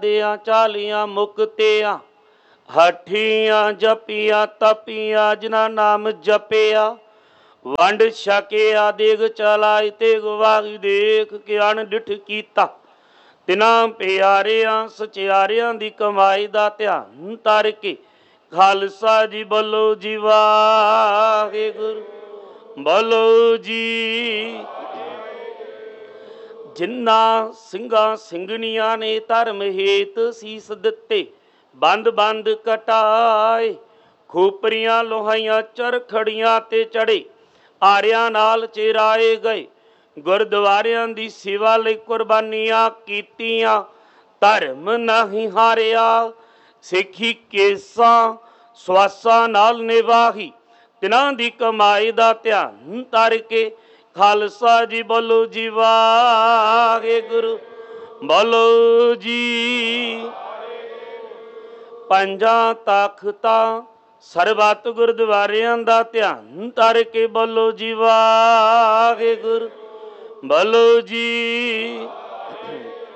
ਦਿਆਂ ਚਾਲੀਆਂ ਮੁਕਤਿਆਂ, ਹੱਠੀਆਂ ਜਪੀਆਂ ਤਪੀਆਂ ਜਿਨ੍ਹਾਂ ਨਾਮ ਜਪਿਆ। ਵੰਡ ਛਕਿਆ ਦੇਗ ਚਲਾਈ ਤੇ ਗਵਾਹੀ ਦੇਖ ਕੇ ਅਣਡਿਠ ਕੀਤਾ। ਤਿਨਾਂ ਪਿਆਰਿਆਂ ਸਚਿਆਰਿਆਂ ਦੀ ਕਮਾਈ ਦਾ ਧਿਆਨ ਧਰ ਕੇ ਖਾਲਸਾ ਜੀ ਬੋਲੋ ਜੀ ਵਾਹਿਗੁਰੂ, ਬੋਲੋ ਜੀ। ਜਿਨ੍ਹਾਂ ਸਿੰਘਾਂ ਸਿੰਘਣੀਆਂ ਨੇ ਧਰਮ ਹੇਤ ਸੀਸ ਦਿੱਤੇ, ਬੰਦ ਬੰਦ ਕਟਾਏ, ਖੋਪਰੀਆਂ ਲੋਹਾਈਆਂ ਚਰਖੜੀਆਂ ਤੇ ਚੜੇ, ਆਰਿਆਂ ਨਾਲ ਚਿਰਾਏ ਗਏ, ਗੁਰਦੁਆਰਿਆਂ ਦੀ ਸੇਵਾ ਲਈ ਕੁਰਬਾਨੀਆਂ ਕੀਤੀਆਂ, ਧਰਮ ਨਹੀਂ ਹਾਰਿਆ, ਸਿੱਖੀ ਕੇਸਾਂ ਸਵਾਸਾਂ ਨਾਲ ਨਿਭਾਹੀ। ਤਿਨਾਂ ਦੀ ਕਮਾਈ ਦਾ ਧਿਆਨ ਧਰ ਕੇ ਖਾਲਸਾ ਜੀ ਬੋਲੋ ਜੀ ਵਾਹਿਗੁਰੂ, ਬੋਲੋ ਜੀ। ਪੰਜਾਂ ਤਖ਼ਤਾਂ ਸਰਬੱਤ ਗੁਰਦੁਆਰਿਆਂ ਦਾ ਧਿਆਨ ਧਰ ਕੇ ਬੋਲੋ ਜੀ ਵਾਹਿਗੁਰੂ, ਬੋਲੋ ਜੀ।